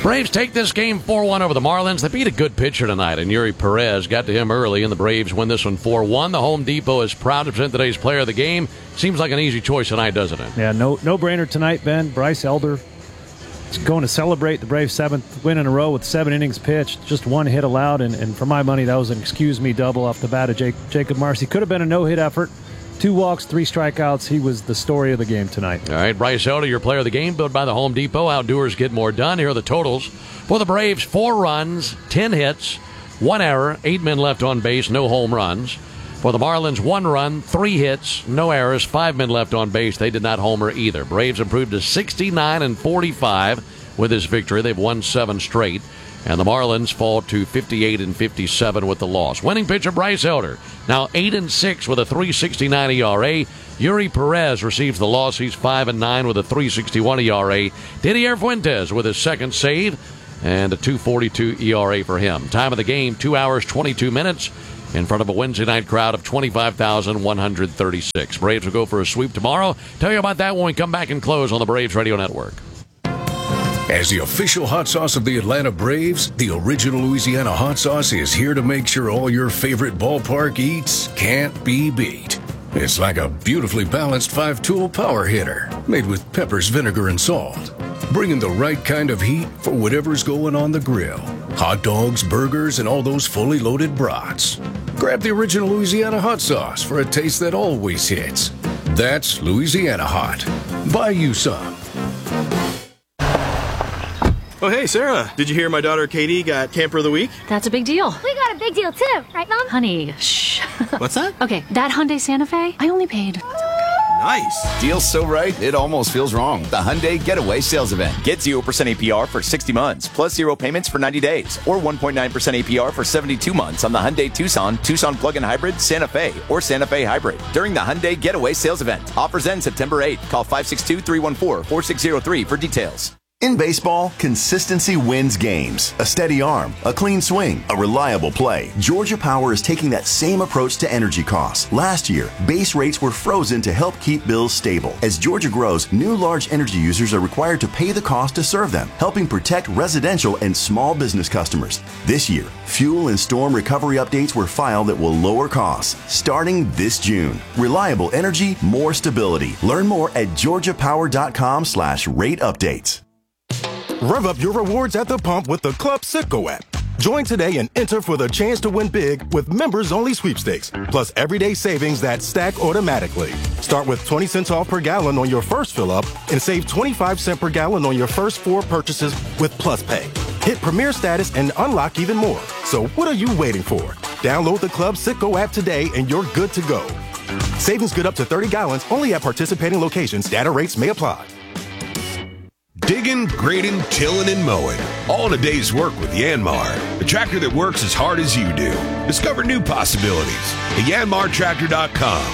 Braves take this game 4-1 over the Marlins. They beat a good pitcher tonight, and Yuri Perez got to him early, and the Braves win this one 4-1. The Home Depot is proud to present today's player of the game. Seems like an easy choice tonight, doesn't it? Yeah, no-brainer tonight, Ben. Bryce Elder is going to celebrate the Braves' 7th win in a row with 7 innings pitched, just 1 hit allowed, and for my money, that was an excuse-me double off the bat of Jacob Marcy. Could have been a no-hit effort. 2 walks, 3 strikeouts. He was the story of the game tonight. All right, Bryce Elder, your player of the game, built by the Home Depot. Outdoors get more done. Here are the totals. For the Braves, 4 runs, 10 hits, 1 error, 8 men left on base, no home runs. For the Marlins, 1 run, 3 hits, no errors, 5 men left on base. They did not homer either. Braves improved to 69-45 with this victory. They've won 7 straight. And the Marlins fall to 58-57 with the loss. Winning pitcher Bryce Elder, now 8-6 with a 3.69 ERA. Yuri Perez receives the loss. He's 5-9 with a 3.61 ERA. Didier Fuentes with his second save and a 2.42 ERA for him. Time of the game, 2 hours, 22 minutes in front of a Wednesday night crowd of 25,136. Braves will go for a sweep tomorrow. Tell you about that when we come back and close on the Braves Radio Network. As the official hot sauce of the Atlanta Braves, the original Louisiana hot sauce is here to make sure all your favorite ballpark eats can't be beat. It's like a beautifully balanced 5-tool power hitter made with peppers, vinegar, and salt, bringing the right kind of heat for whatever's going on the grill. Hot dogs, burgers, and all those fully loaded brats. Grab the original Louisiana hot sauce for a taste that always hits. That's Louisiana Hot. Buy you some. Oh, hey, Sarah. Did you hear my daughter Katie got Camper of the Week? That's a big deal. We got a big deal, too. Right, Mom? Honey, shh. What's that? Okay, that Hyundai Santa Fe, I only paid. Nice. Deal's so right, it almost feels wrong. The Hyundai Getaway Sales Event. Get 0% APR for 60 months, plus 0 payments for 90 days, or 1.9% APR for 72 months on the Hyundai Tucson, Tucson Plug-in Hybrid, Santa Fe, or Santa Fe Hybrid. During the Hyundai Getaway Sales Event. Offers end September 8th. Call 562-314-4603 for details. In baseball, consistency wins games. A steady arm, a clean swing, a reliable play. Georgia Power is taking that same approach to energy costs. Last year, base rates were frozen to help keep bills stable. As Georgia grows, new large energy users are required to pay the cost to serve them, helping protect residential and small business customers. This year, fuel and storm recovery updates were filed that will lower costs, starting this June. Reliable energy, more stability. Learn more at georgiapower.com/rate updates. Rev up your rewards at the pump with the Club Citgo app. Join today and enter for the chance to win big with members-only sweepstakes, plus everyday savings that stack automatically. Start with 20 cents off per gallon on your first fill-up and save 25 cents per gallon on your first 4 purchases with Plus Pay. Hit Premier status and unlock even more. So what are you waiting for? Download the Club Citgo app today and you're good to go. Savings good up to 30 gallons only at participating locations. Data rates may apply. Digging, grading, tilling, and mowing. All in a day's work with Yanmar, the tractor that works as hard as you do. Discover new possibilities at yanmartractor.com.